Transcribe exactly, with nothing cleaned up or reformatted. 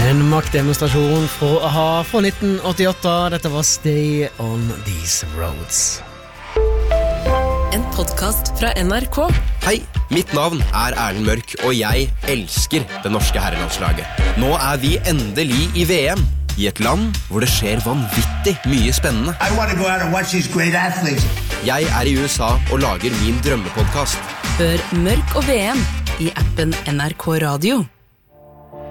En maktdemonstrasjon fra A-ha fra nitten åttiåtte. Dette var Stay on These Roads. En podcast fra N R K. Hei, mitt navn er Erlend Mørk, og jeg elsker det norske herrelandslaget. Nå er vi endelig i V M, i et land hvor det skjer vanvittig mye spennende. I want to go out and watch these great athletes. Jeg er i U S A og lager min drømmepodcast. Hør Mørk og V M i appen N R K Radio.